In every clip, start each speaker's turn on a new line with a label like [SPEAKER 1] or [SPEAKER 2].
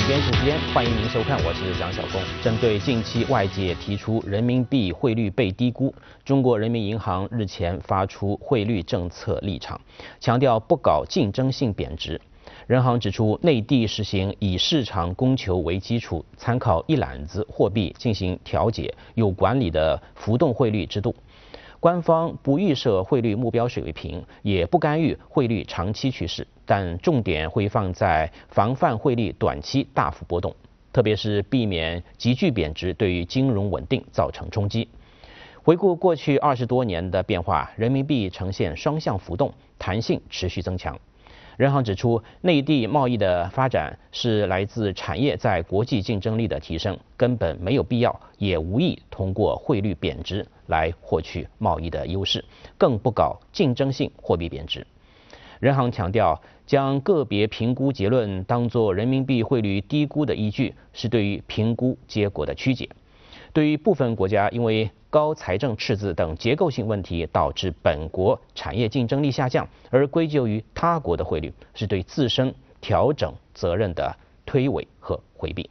[SPEAKER 1] 边时间，欢迎您收看，我是蒋晓峰。针对近期外界提出人民币汇率被低估，中国人民银行日前发出汇率政策立场，强调不搞竞争性贬值。人行指出，内地实行以市场供求为基础，参考一揽子货币进行调节、有管理的浮动汇率制度。官方不预设汇率目标水平，也不干预汇率长期趋势，但重点会放在防范汇率短期大幅波动，特别是避免急剧贬值对于金融稳定造成冲击。回顾过去20多年的变化，人民币呈现双向浮动，弹性持续增强。人行指出，内地贸易的发展是来自产业在国际竞争力的提升，根本没有必要，也无意通过汇率贬值来获取贸易的优势，更不搞竞争性货币贬值。人行强调，将个别评估结论当作人民币汇率低估的依据，是对于评估结果的曲解。对于部分国家因为高财政赤字等结构性问题导致本国产业竞争力下降，而归咎于他国的汇率，是对自身调整责任的推诿和回避。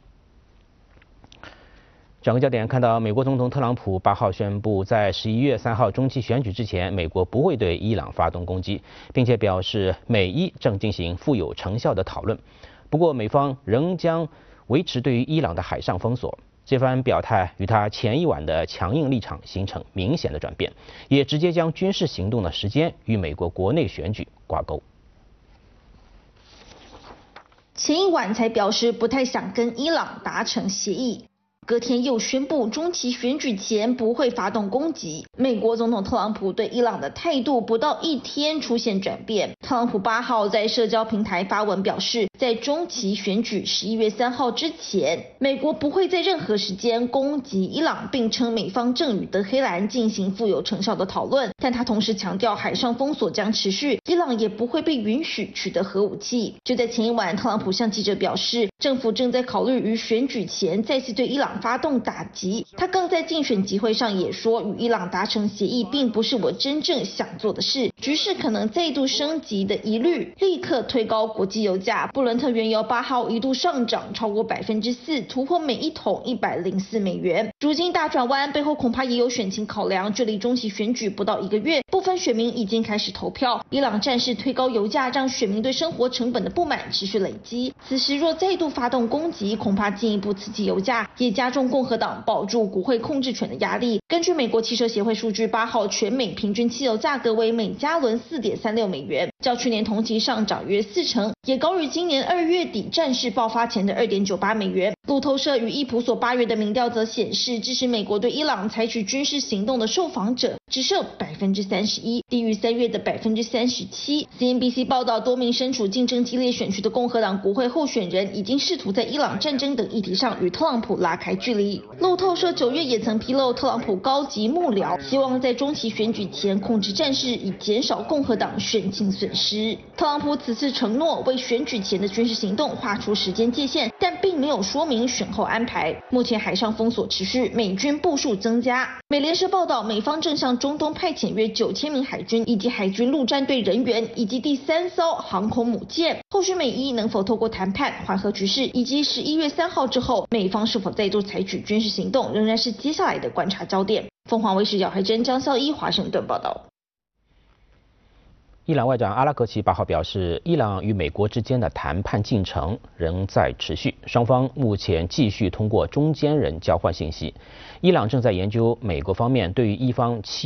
[SPEAKER 1] 转个焦点，看到美国总统特朗普8号宣布，在11月3号中期选举之前，美国不会对伊朗发动攻击，并且表示美伊正进行富有成效的讨论。不过，美方仍将维持对于伊朗的海上封锁。这番表态与他前一晚的强硬立场形成明显的转变，也直接将军事行动的时间与美国国内选举挂钩。
[SPEAKER 2] 前一晚才表示不太想跟伊朗达成协议，隔天又宣布中期选举前不会发动攻击。美国总统特朗普对伊朗的态度不到1天出现转变。特朗普8号在社交平台发文表示，在中期选举11月3号之前，美国不会在任何时间攻击伊朗，并称美方正与德黑兰进行富有成效的讨论。但他同时强调，海上封锁将持续，伊朗也不会被允许取得核武器。就在前一晚，特朗普向记者表示，政府正在考虑于选举前再次对伊朗发动打击。他更在竞选集会上也说，与伊朗达成协议并不是我真正想做的事，局势可能再度升级的疑虑立刻推高国际油价。布伦特原油8号一度上涨超过4%，突破每一桶104美元。如今大转弯背后恐怕也有选情考量，距离中期选举不到1个月，部分选民已经开始投票。伊朗战事推高油价，让选民对生活成本的不满持续累积。此时若再度发动攻击，恐怕进一步刺激油价，也加重共和党保住国会控制权的压力。根据美国汽车协会数据，8号全美平均汽油价格为每加仑4.36美元，较去年同期上涨约40%，也高于今年2月底战事爆发前的2.98美元。路透社与伊普所8月的民调则显示，支持美国对伊朗采取军事行动的受访者只剩31%，低于3月的37%。CNBC 报道，多名身处竞争激烈选区的共和党国会候选人已经试图在伊朗战争等议题上与特朗普拉开距离。路透社9月也曾披露，特朗普高级幕僚希望在中期选举前控制战事，以减少共和党选情损失。特朗普此次承诺为选举前的军事行动划出时间界限，但并没有说明选后安排。目前海上封锁持续，美军部数增加。美联社报道，美方正向中东派遣约9000名海军以及海军陆战队人员，以及第3艘航空母舰。后续美伊能否透过谈判缓和局势，以及11月3号之后美方是否再度采取军事行动，仍然是接下来的观察焦点。凤凰卫视姚海珍、张孝一华盛顿报道。
[SPEAKER 1] 伊朗外长阿拉格齐8号表示，伊朗与美国之间的谈判进程仍在持续，双方目前继续通过中间人交换信息。伊朗正在研究美国方面对于伊方